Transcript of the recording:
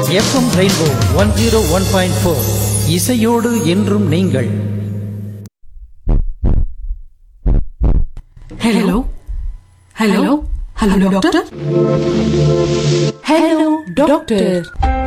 FM rainbow 101.4 இசையோடு என்றும் நீங்கள். Hello hello hello doctor. Hello doctor.